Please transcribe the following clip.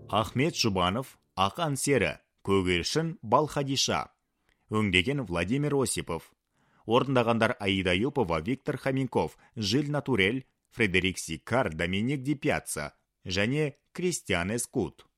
Ахмет Жұбанов, Ақан Сері, Көгершін Балхадиша. Өңдеген Владимир Осипов. Орындағандар Аида Юпова, Виктор Хоменков, Жиль Натурель, Фредерик Сикар, Доминик Ди Пьяцца және Кристиан Эскут.